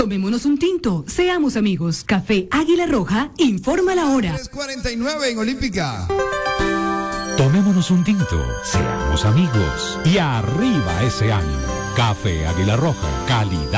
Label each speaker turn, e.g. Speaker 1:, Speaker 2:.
Speaker 1: Tomémonos un tinto, seamos amigos. Café Águila Roja, informa la hora.
Speaker 2: 3:49 en Olímpica.
Speaker 3: Tomémonos un tinto, seamos amigos y arriba ese ánimo. Café Águila Roja, calidad.